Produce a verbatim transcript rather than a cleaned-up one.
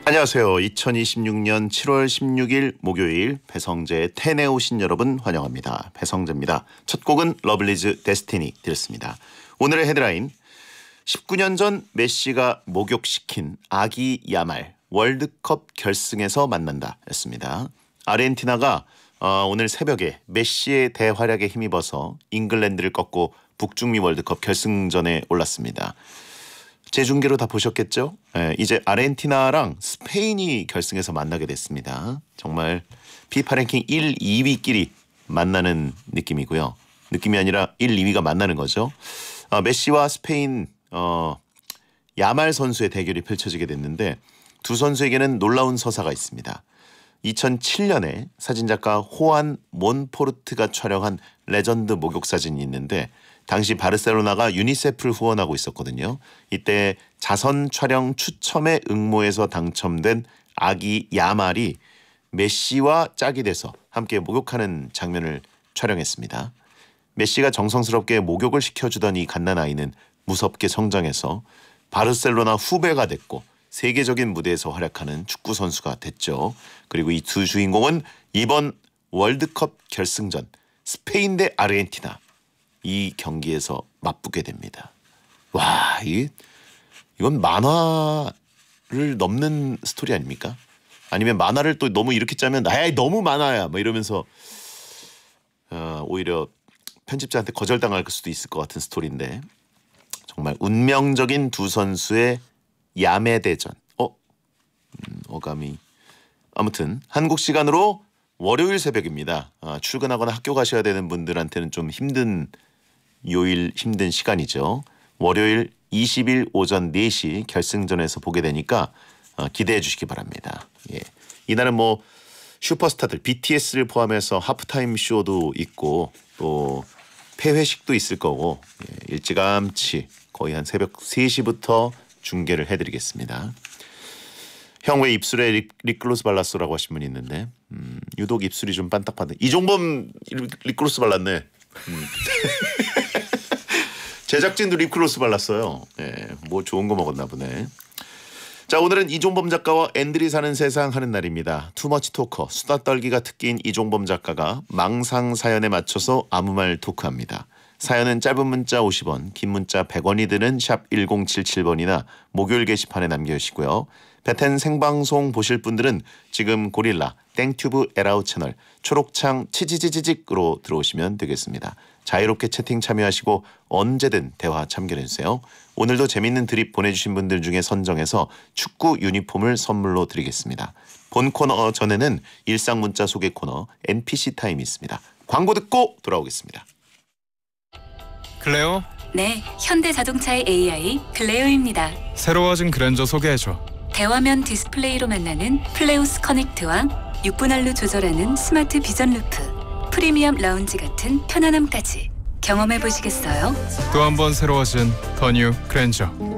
안녕하세요. 이천이십육 년 칠월 십육일 목요일 배성재의 텐에 오신 여러분 환영합니다. 배성재입니다. 첫 곡은 러블리즈 데스티니 들었습니다. 오늘의 헤드라인, 십구 년 전 메시가 목욕시킨 아기 야말 월드컵 결승에서 만난다 였습니다. 아르헨티나가 어, 오늘 새벽에 메시의 대활약에 힘입어서 잉글랜드를 꺾고 북중미 월드컵 결승전에 올랐습니다. 재중계로 다 보셨겠죠? 네, 이제 아르헨티나랑 스페인이 결승에서 만나게 됐습니다. 정말 피파 랭킹 일, 이 위끼리 만나는 느낌이고요. 느낌이 아니라 일, 이 위가 만나는 거죠. 어, 메시와 스페인 어, 야말 선수의 대결이 펼쳐지게 됐는데 두 선수에게는 놀라운 서사가 있습니다. 이천칠 년에 사진작가 호안 몬포르트가 촬영한 레전드 목욕 사진이 있는데 당시 바르셀로나가 유니세프를 후원하고 있었거든요. 이때 자선 촬영 추첨에 응모해서 당첨된 아기 야말이 메시와 짝이 돼서 함께 목욕하는 장면을 촬영했습니다. 메시가 정성스럽게 목욕을 시켜주던 이 갓난아이는 무섭게 성장해서 바르셀로나 후배가 됐고 세계적인 무대에서 활약하는 축구 선수가 됐죠. 그리고 이 두 주인공은 이번 월드컵 결승전 스페인 대 아르헨티나 이 경기에서 맞붙게 됩니다. 와, 이 이건 만화를 넘는 스토리 아닙니까? 아니면 만화를 또 너무 이렇게 짜면 아이 너무 만화야 뭐 이러면서 어, 오히려 편집자한테 거절당할 수도 있을 것 같은 스토리인데 정말 운명적인 두 선수의 야매 대전. 어, 음, 어감이 아무튼 한국 시간으로 월요일 새벽입니다. 아, 출근하거나 학교 가셔야 되는 분들한테는 좀 힘든 요일 힘든 시간이죠. 월요일 이십 일 오전 네 시 결승전에서 보게 되니까 어, 기대해 주시기 바랍니다. 예. 이날은 뭐 슈퍼스타들 비티에스를 포함해서 하프타임 쇼도 있고 또 폐회식도 있을 거고 예, 일찌감치 거의 한 새벽 세 시부터 중계를 해드리겠습니다. 형 왜 입술에 립, 립글로스 발랐어라고 하신 분이 있는데 음, 유독 입술이 좀 반딱반딱. 이종범 립글로스 발랐네. 음. 제작진도 립글로스 발랐어요. 예, 뭐 좋은 거 먹었나 보네. 자, 오늘은 이종범 작가와 앤들이 사는 세상 하는 날입니다. 투머치 토커, 수다 떨기가 특기인 이종범 작가가 망상 사연에 맞춰서 아무 말 토크합니다. 사연은 짧은 문자 오십 원, 긴 문자 백 원이 드는 샵 일공칠칠 번이나 목요일 게시판에 남겨주시고요. 베텐 생방송 보실 분들은 지금 고릴라, 땡튜브 에라우 채널, 초록창 치지지지직으로 들어오시면 되겠습니다. 자유롭게 채팅 참여하시고 언제든 대화 참견해주세요. 오늘도 재밌는 드립 보내주신 분들 중에 선정해서 축구 유니폼을 선물로 드리겠습니다. 본 코너 전에는 일상 문자 소개 코너 엔피씨 타임이 있습니다. 광고 듣고 돌아오겠습니다. 클레오? 네, 현대자동차의 에이아이 클레오입니다. 새로워진 그랜저 소개해줘. 대화면 디스플레이로 만나는 플레우스 커넥트와 육 분할로 조절하는 스마트 비전 루프, 프리미엄 라운지 같은 편안함까지 경험해 보시겠어요? 또 한 번 새로워진 더 뉴 그랜저.